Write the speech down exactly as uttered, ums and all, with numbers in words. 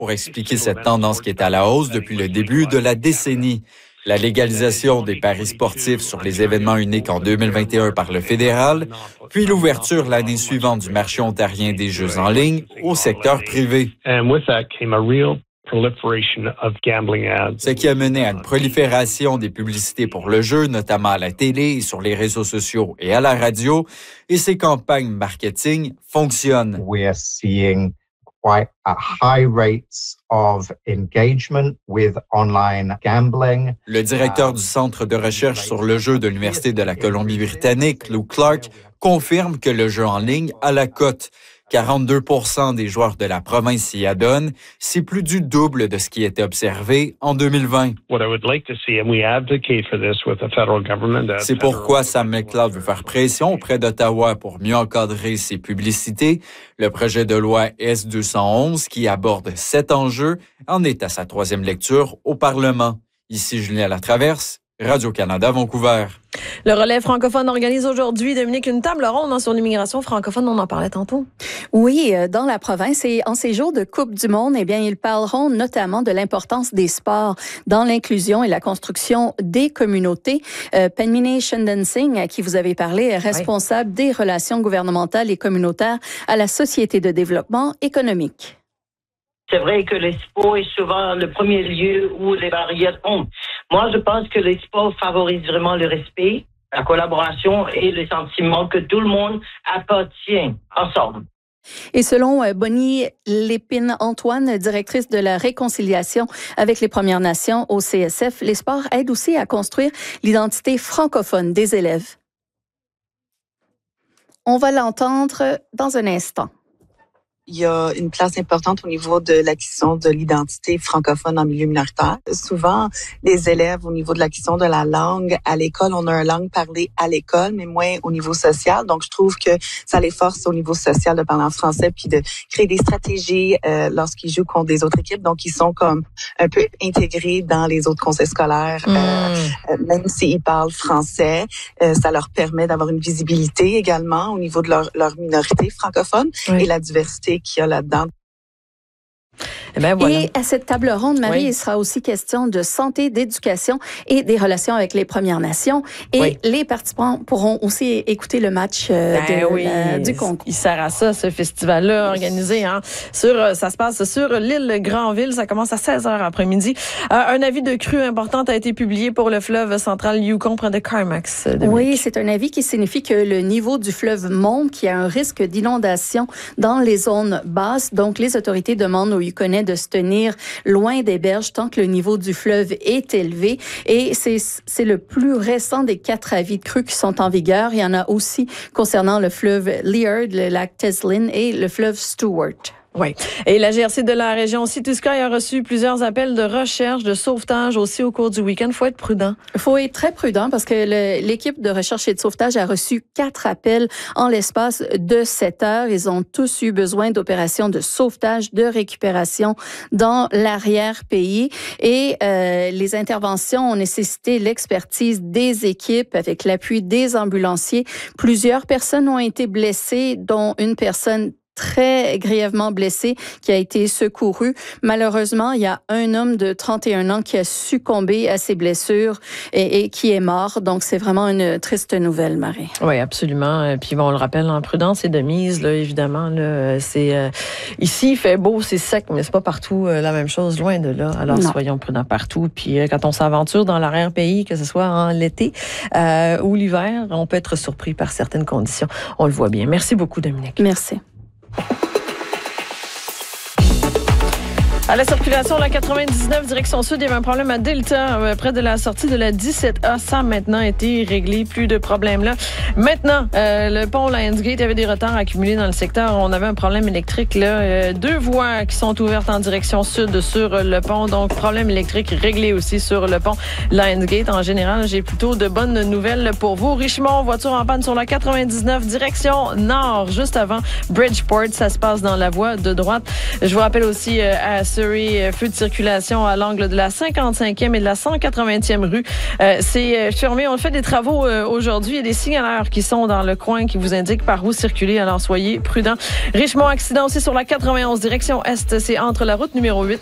pour expliquer cette tendance qui est à la hausse depuis le début de la décennie. La légalisation des paris sportifs sur les événements uniques en deux mille vingt et un par le fédéral, puis l'ouverture l'année suivante du marché ontarien des jeux en ligne au secteur privé. Ce qui a mené à une prolifération des publicités pour le jeu, notamment à la télé et sur les réseaux sociaux et à la radio, et ces campagnes marketing fonctionnent. We are seeing quite a high rates of engagement with online gambling. Le directeur du Centre de recherche sur le jeu de l'Université de la Colombie-Britannique, Lou Clark, confirme que le jeu en ligne a la cote. quarante-deux pour cent des joueurs de la province s'y adonnent. C'est plus du double de ce qui était observé en deux mille vingt. C'est pourquoi Sam McLeod veut faire pression auprès d'Ottawa pour mieux encadrer ses publicités. Le projet de loi S deux cent onze, qui aborde sept enjeux, en est à sa troisième lecture au Parlement. Ici Julien Latraverse, Radio-Canada, Vancouver. Le Relais francophone organise aujourd'hui, Dominique, une table ronde sur l'immigration francophone. On en parlait tantôt. Oui, dans la province. Et en ces jours de Coupe du Monde, eh bien, ils parleront notamment de l'importance des sports dans l'inclusion et la construction des communautés. Euh, Penmini Shandan Singh, à qui vous avez parlé, est responsable oui. des relations gouvernementales et communautaires à la Société de développement économique. C'est vrai que l'expo est souvent le premier lieu où les barrières tombent. Moi, je pense que l'expo favorise vraiment le respect, la collaboration et le sentiment que tout le monde appartient ensemble. Et selon Bonnie Lépine-Antoine, directrice de la réconciliation avec les Premières Nations au C S F, les sports aident aussi à construire l'identité francophone des élèves. On va l'entendre dans un instant. Il y a une place importante au niveau de l'acquisition de l'identité francophone en milieu minoritaire. Souvent, les élèves, au niveau de l'acquisition de la langue à l'école, on a une langue parlée à l'école, mais moins au niveau social. Donc, je trouve que ça les force au niveau social de parler en français puis de créer des stratégies euh, lorsqu'ils jouent contre des autres équipes. Donc, ils sont comme un peu intégrés dans les autres conseils scolaires, mmh. euh, même s'ils parlent français. Euh, ça leur permet d'avoir une visibilité également au niveau de leur, leur minorité francophone oui. et la diversité qu'il y a là-dedans. Eh ben voilà. Et à cette table ronde, Marie, oui. il sera aussi question de santé, d'éducation et des relations avec les Premières Nations. Et oui. les participants pourront aussi écouter le match euh, ben de, oui. euh, du concours. Il sert à ça, ce festival-là organisé. Hein, sur, ça se passe sur l'île Granville. Ça commence à seize heures après-midi. Euh, un avis de crue importante a été publié pour le fleuve central Yukon près de Carmacks. Dominique. Oui, c'est un avis qui signifie que le niveau du fleuve monte, qu'il y a un risque d'inondation dans les zones basses. Donc, les autorités demandent aux Yukonais de se tenir loin des berges tant que le niveau du fleuve est élevé. Et c'est, c'est le plus récent des quatre avis de crue qui sont en vigueur. Il y en a aussi concernant le fleuve Liard, le lac Teslin et le fleuve Stewart. Oui. Et la G R C de la région Sea-to-Sky a reçu plusieurs appels de recherche, de sauvetage aussi au cours du week-end. Il faut être prudent. Il faut être très prudent parce que le, l'équipe de recherche et de sauvetage a reçu quatre appels en l'espace de sept heures. Ils ont tous eu besoin d'opérations de sauvetage, de récupération dans l'arrière-pays. Et euh, les interventions ont nécessité l'expertise des équipes avec l'appui des ambulanciers. Plusieurs personnes ont été blessées, dont une personne très grièvement blessé, qui a été secouru. Malheureusement, il y a un homme de trente et un ans qui a succombé à ses blessures et, et qui est mort. Donc, c'est vraiment une triste nouvelle, Marie. Oui, absolument. Puis, bon, on le rappelle, en prudence et de mise, là, évidemment. Là, c'est, euh, ici, il fait beau, c'est sec, mais c'est pas partout euh, la même chose, loin de là. Alors, non. soyons prudents partout. Puis, euh, quand on s'aventure dans l'arrière-pays, que ce soit en l'été euh, ou l'hiver, on peut être surpris par certaines conditions. On le voit bien. Merci beaucoup, Dominique. Merci. À la circulation, la quatre-vingt-dix-neuf, direction sud, il y avait un problème à Delta, euh, près de la sortie de la dix-sept A. Ça a maintenant été réglé, plus de problème là. Maintenant, euh, le pont Lions Gate, il y avait des retards accumulés dans le secteur. On avait un problème électrique là. Euh, deux voies qui sont ouvertes en direction sud sur le pont. Donc, problème électrique réglé aussi sur le pont Lions Gate. En général, j'ai plutôt de bonnes nouvelles pour vous. Richmond, voiture en panne sur la quatre-vingt-dix-neuf, direction nord, juste avant Bridgeport. Ça se passe dans la voie de droite. Je vous rappelle aussi euh, à ce Surrey, feu de circulation à l'angle de la cinquante-cinquième et de la cent quatre-vingtième rue. Euh, c'est fermé. On fait des travaux euh, aujourd'hui. Il y a des signaleurs qui sont dans le coin qui vous indiquent par où circuler. Alors, soyez prudents. Richemont, accident aussi sur la quatre-vingt-onze, direction Est. C'est entre la route numéro huit